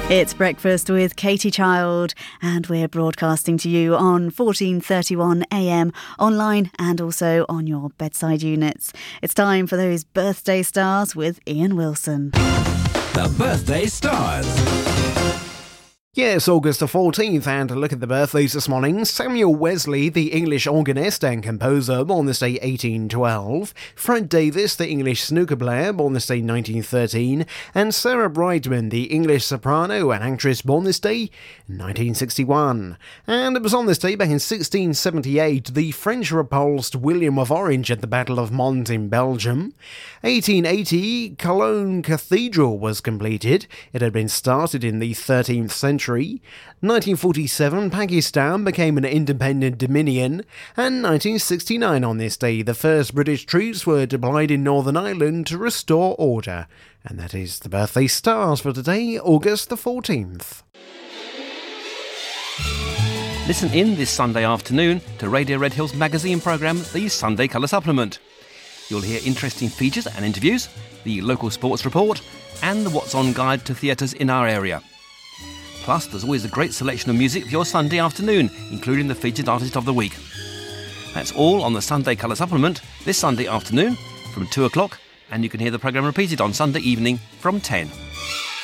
It's Breakfast with Katie Child, and we're broadcasting to you on 1431 AM, online and also on your bedside units. It's time for those birthday stars with Ian Wilson. The Birthday Stars. Yes, August the 14th, and look at the birthdays this morning. Samuel Wesley, the English organist and composer, born this day 1812. Fred Davis, the English snooker player, born this day 1913. And Sarah Brightman, the English soprano and actress, born this day 1961. And it was on this day back in 1678 the French repulsed William of Orange at the Battle of Mons in Belgium. 1880, Cologne Cathedral was completed. It had been started in the 13th century. 1947, Pakistan became an independent dominion, and 1969 on this day, the first British troops were deployed in Northern Ireland to restore order. And that is the birthday stars for today, August the 14th. Listen in this Sunday afternoon to Radio Red Hills magazine programme, The Sunday Colour Supplement. You'll hear interesting features and interviews, the local sports report, and the What's On guide to theatres in our area. Plus, there's always a great selection of music for your Sunday afternoon, including the featured artist of the week. That's all on the Sunday Colour Supplement this Sunday afternoon from 2 o'clock, and you can hear the programme repeated on Sunday evening from 10.